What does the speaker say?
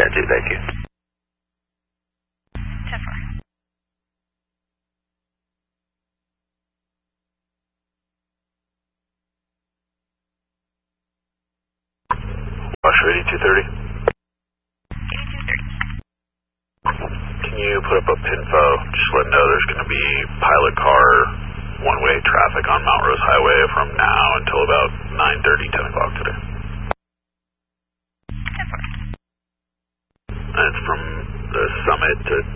10-2, thank you. 10-4. Washer 8230. 8230. Can you put up a pinfo? Just let know there's going to be pilot car one-way traffic on Mount Rose Highway from now until about 9:30, 10 o'clock today. 10-4. And it's from the summit to